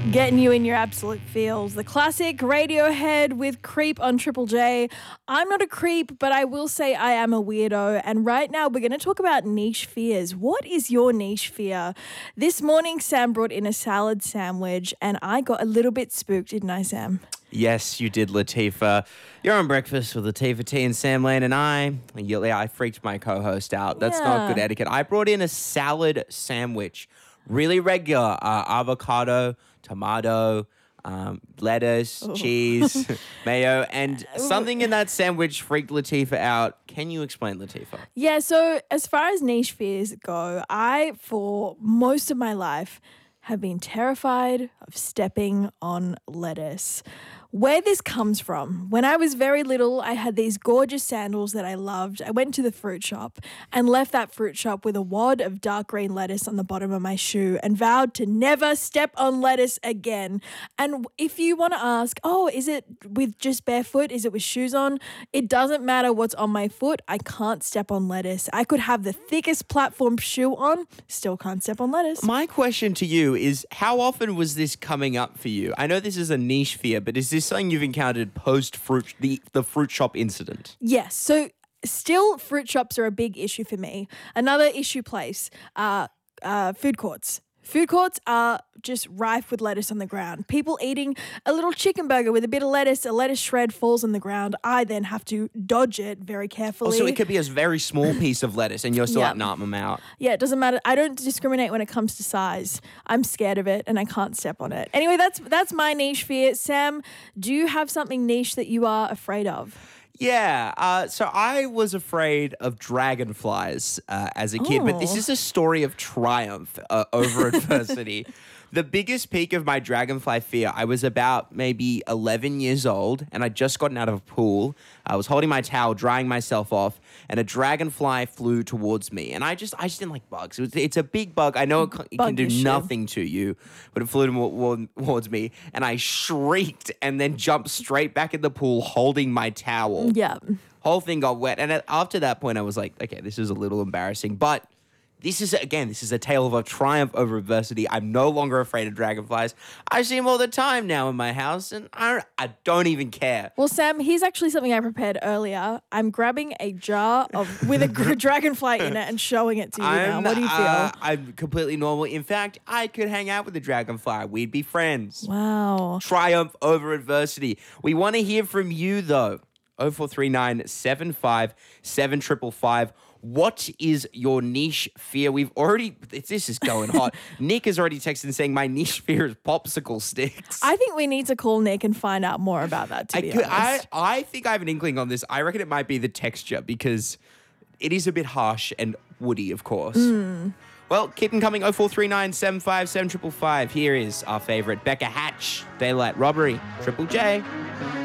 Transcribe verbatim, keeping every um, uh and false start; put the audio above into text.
Getting you in your absolute feels. The classic Radiohead with Creep on Triple J. I'm not a creep, but I will say I am a weirdo. And right now we're going to talk about niche fears. What is your niche fear? This morning, Sam brought in a salad sandwich and I got a little bit spooked, didn't I, Sam? Yes, you did, Latifah. You're on Breakfast with Latifah T and Sam Lane, and I, yeah, I freaked my co-host out. That's Yeah. not good etiquette. I brought in a salad sandwich, really regular, uh, avocado, tomato, um, lettuce, cheese, mayo, and something in that sandwich freaked Latifah out. Can you explain, Latifah? Yeah, so as far as niche fears go, I, for most of my life, have been terrified of stepping on lettuce. Where this comes from, when I was very little, I had these gorgeous sandals that I loved. I went to the fruit shop and left that fruit shop with a wad of dark green lettuce on the bottom of my shoe and vowed to never step on lettuce again. And if you want to ask, oh, is it with just barefoot? Is it with shoes on? It doesn't matter what's on my foot. I can't step on lettuce. I could have the thickest platform shoe on, still can't step on lettuce. My question to you is, how often was this coming up for you? I know this is a niche fear, but is this something you've encountered post-fruit, the, the fruit shop incident? Yes. So still fruit shops are a big issue for me. Another issue place, uh, uh, food courts. Food courts are just rife with lettuce on the ground. People eating a little chicken burger with a bit of lettuce, a lettuce shred falls on the ground. I then have to dodge it very carefully. Also, it could be a very small piece of lettuce and you're still Yeah. like, nah, I'm out. Yeah, it doesn't matter. I don't discriminate when it comes to size. I'm scared of it and I can't step on it. Anyway, that's that's my niche fear. Sam, do you have something niche that you are afraid of? Yeah, uh, so I was afraid of dragonflies uh, as a kid, but this Oh. is a story of triumph uh, over adversity. The biggest peak of my dragonfly fear, I was about maybe eleven years old, and I'd just gotten out of a pool. I was holding my towel, drying myself off, and a dragonfly flew towards me. And I just I just didn't like bugs. It was, it's a big bug. I know it, c- it can Bug do issue. nothing to you, but it flew to- towards me, and I shrieked and then jumped straight back in the pool holding my towel. Yeah. Whole thing got wet. And at- after that point, I was like, okay, this is a little embarrassing. But this is, again, this is a tale of a triumph over adversity. I'm no longer afraid of dragonflies. I see them all the time now in my house, and I, I don't even care. Well, Sam, here's actually something I prepared earlier. I'm grabbing a jar of with a gr- dragonfly in it and showing it to you now. I'm, What do you feel? uh, I'm completely normal. In fact, I could hang out with the dragonfly. We'd be friends. Wow. Triumph over adversity. We want to hear from you, though. oh four three nine, seven five seven five five. What is your niche fear? We've already, this is going hot. Nick has already texted saying my niche fear is popsicle sticks. I think we need to call Nick and find out more about that, to I, be could- honest. I, I think I have an inkling on this. I reckon it might be the texture because it is a bit harsh and woody, of course. Hmm. Well, keep them coming. oh four three nine, seven five seven five five. Here is our favorite, Becca Hatch, Daylight Robbery, Triple J.